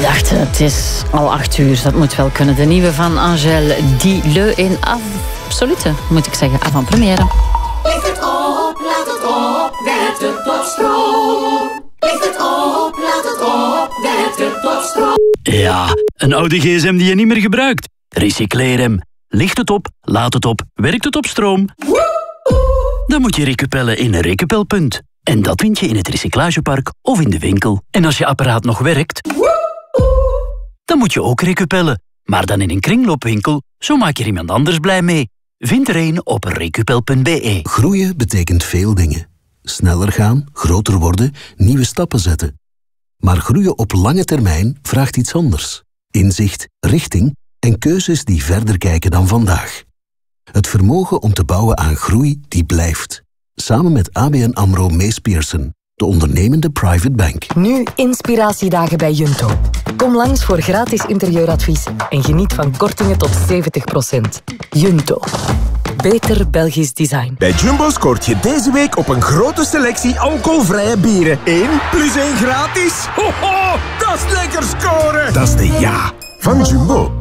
Goeiedag, het is al 8 uur. Dat moet wel kunnen. De nieuwe van Angèle Dileu in absolute, moet ik zeggen, avant-première. Licht het op, laat het op, werkt het tot stroom. Licht het op, laat het op, werkt het tot stroom. Ja, een oude gsm die je niet meer gebruikt. Recycleer hem. Licht het op, laat het op, werkt het op stroom. Dan moet je recupellen in een Recupel-punt. En dat vind je in het recyclagepark of in de winkel. En als je apparaat nog werkt, dan moet je ook recupellen. Maar dan in een kringloopwinkel, zo maak je er iemand anders blij mee. Vind er een op recupel.be. Groeien betekent veel dingen. Sneller gaan, groter worden, nieuwe stappen zetten. Maar groeien op lange termijn vraagt iets anders. Inzicht, richting en keuzes die verder kijken dan vandaag. Het vermogen om te bouwen aan groei die blijft. Samen met ABN AMRO Mees Pierson, de ondernemende private bank. Nu inspiratiedagen bij Junto. Kom langs voor gratis interieuradvies en geniet van kortingen tot 70%. Junto. Beter Belgisch design. Bij Jumbo scoort je deze week op een grote selectie alcoholvrije bieren. 1 + 1 gratis. Ho, ho, dat is lekker scoren. Dat is de ja van Jumbo.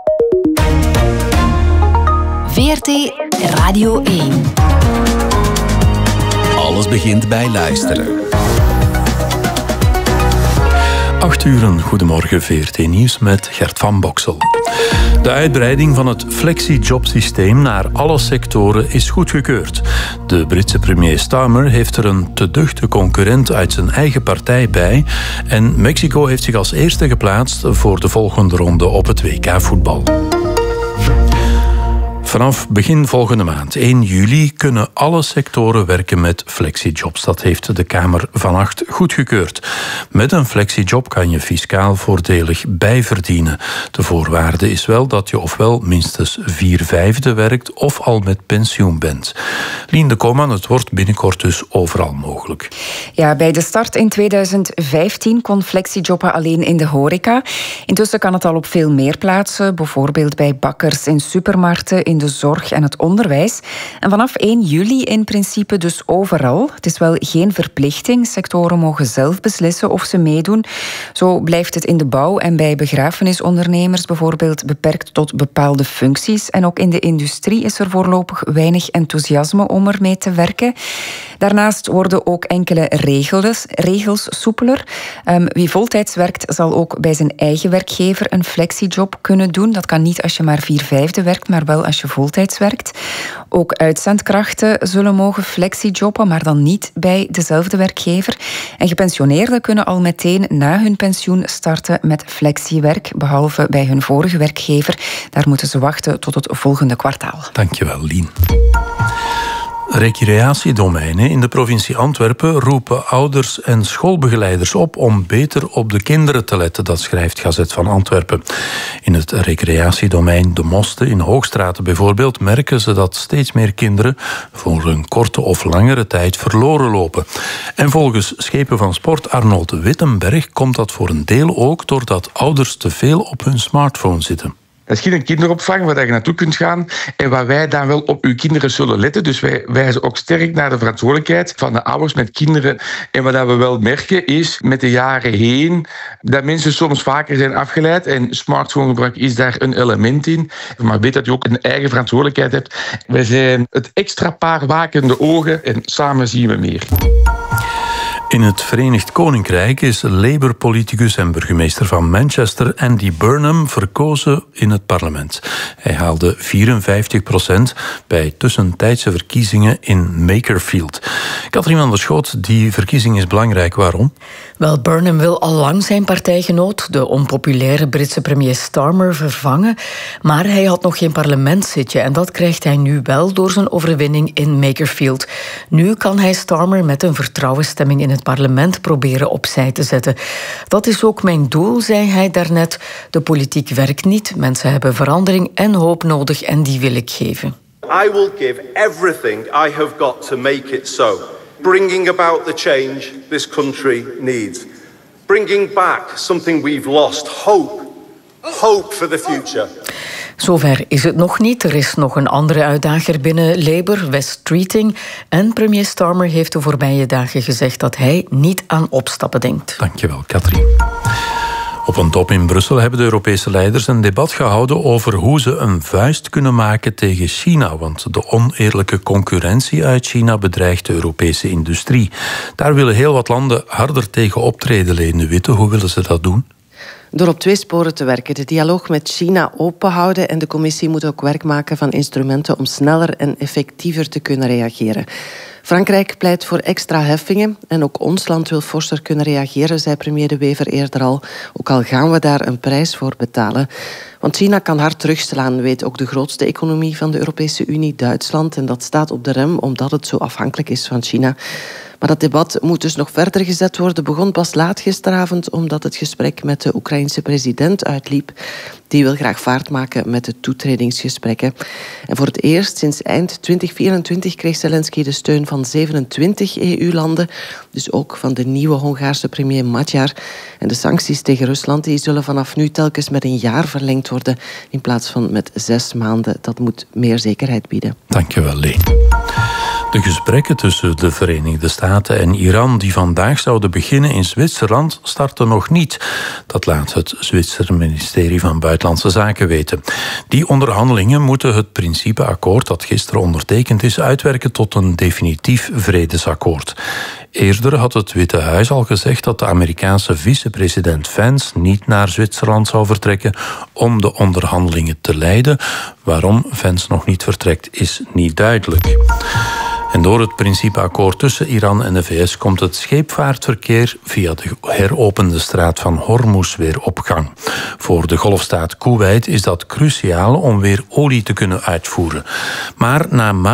VRT Radio 1. Alles begint bij luisteren. 8 uur, goedemorgen, VRT Nieuws met Gert van Boksel. De uitbreiding van het flexi-jobsysteem naar alle sectoren is goedgekeurd. De Britse premier Starmer heeft er een te duchte concurrent uit zijn eigen partij bij. En Mexico heeft zich als eerste geplaatst voor de volgende ronde op het WK-voetbal. Vanaf begin volgende maand, 1 juli, kunnen alle sectoren werken met flexijobs. Dat heeft de Kamer vannacht goedgekeurd. Met een flexijob kan je fiscaal voordelig bijverdienen. De voorwaarde is wel dat je ofwel minstens 4/5 werkt of al met pensioen bent. Lien de Koman, het wordt binnenkort dus overal mogelijk. Ja, bij de start in 2015 kon flexijobben alleen in de horeca. Intussen kan het al op veel meer plaatsen, bijvoorbeeld bij bakkers, in supermarkten, in de zorg en het onderwijs. En vanaf 1 juli in principe dus overal. Het is wel geen verplichting. Sectoren mogen zelf beslissen of ze meedoen. Zo blijft het in de bouw en bij begrafenisondernemers bijvoorbeeld beperkt tot bepaalde functies. En ook in de industrie is er voorlopig weinig enthousiasme om ermee te werken. Daarnaast worden ook enkele regels soepeler. Wie voltijds werkt zal ook bij zijn eigen werkgever een flexiejob kunnen doen. Dat kan niet als je maar 4/5 werkt, maar wel als je voltijds werkt. Ook uitzendkrachten zullen mogen flexijobben, maar dan niet bij dezelfde werkgever. En gepensioneerden kunnen al meteen na hun pensioen starten met flexiewerk, behalve bij hun vorige werkgever. Daar moeten ze wachten tot het volgende kwartaal. Dankjewel, Lien. Recreatiedomeinen in de provincie Antwerpen roepen ouders en schoolbegeleiders op om beter op de kinderen te letten, dat schrijft Gazet van Antwerpen. In het recreatiedomein De Moste in Hoogstraten bijvoorbeeld merken ze dat steeds meer kinderen voor een korte of langere tijd verloren lopen. En volgens schepen van sport Arnold Wittenberg komt dat voor een deel ook doordat ouders te veel op hun smartphone zitten. Dat is geen kinderopvang waar je naartoe kunt gaan en waar wij dan wel op uw kinderen zullen letten. Dus wij wijzen ook sterk naar de verantwoordelijkheid van de ouders met kinderen. En wat we wel merken is met de jaren heen dat mensen soms vaker zijn afgeleid en smartphonegebruik is daar een element in. Maar weet dat je ook een eigen verantwoordelijkheid hebt. Wij zijn het extra paar wakende ogen en samen zien we meer. In het Verenigd Koninkrijk is Labour-politicus en burgemeester van Manchester Andy Burnham verkozen in het parlement. Hij haalde 54% bij tussentijdse verkiezingen in Makerfield. Katrien van der Schoot, die verkiezing is belangrijk. Waarom? Wel, Burnham wil al lang zijn partijgenoot, de onpopulaire Britse premier Starmer, vervangen. Maar hij had nog geen parlementszitje en dat krijgt hij nu wel door zijn overwinning in Makerfield. Nu kan hij Starmer met een vertrouwensstemming in het parlement proberen opzij te zetten. Dat is ook mijn doel, zei hij daarnet. De politiek werkt niet, mensen hebben verandering en hoop nodig en die wil ik geven. I will give everything I have got to make it so. Bringing about the change this country needs. Bringing back something we've lost, hope. Hope for the future. Zover is het nog niet. Er is nog een andere uitdager binnen Labour, Wes Streeting. En premier Starmer heeft de voorbije dagen gezegd dat hij niet aan opstappen denkt. Dankjewel, Katrien. Op een top in Brussel hebben de Europese leiders een debat gehouden over hoe ze een vuist kunnen maken tegen China. Want de oneerlijke concurrentie uit China bedreigt de Europese industrie. Daar willen heel wat landen harder tegen optreden, Leen de Witte. Hoe willen ze dat doen? Door op 2 sporen te werken. De dialoog met China openhouden en de commissie moet ook werk maken van instrumenten om sneller en effectiever te kunnen reageren. Frankrijk pleit voor extra heffingen en ook ons land wil forser kunnen reageren, zei premier De Wever eerder al. Ook al gaan we daar een prijs voor betalen. Want China kan hard terugslaan, weet ook de grootste economie van de Europese Unie, Duitsland. En dat staat op de rem omdat het zo afhankelijk is van China. Maar dat debat moet dus nog verder gezet worden. Begon pas laat gisteravond omdat het gesprek met de Oekraïense president uitliep. Die wil graag vaart maken met de toetredingsgesprekken. En voor het eerst sinds eind 2024 kreeg Zelensky de steun van 27 EU-landen. Dus ook van de nieuwe Hongaarse premier Magyar. En de sancties tegen Rusland die zullen vanaf nu telkens met 1 jaar verlengd worden in plaats van met 6 maanden. Dat moet meer zekerheid bieden. Dankjewel, Leen. De gesprekken tussen de Verenigde Staten en Iran die vandaag zouden beginnen in Zwitserland starten nog niet. Dat laat het Zwitserse ministerie van Buitenlandse Zaken weten. Die onderhandelingen moeten het principeakkoord dat gisteren ondertekend is uitwerken tot een definitief vredesakkoord. Eerder had het Witte Huis al gezegd dat de Amerikaanse vicepresident Vance niet naar Zwitserland zou vertrekken om de onderhandelingen te leiden. Waarom Vance nog niet vertrekt is niet duidelijk. En door het principeakkoord tussen Iran en de VS komt het scheepvaartverkeer via de heropende straat van Hormuz weer op gang. Voor de golfstaat Koeweit is dat cruciaal om weer olie te kunnen uitvoeren. Maar na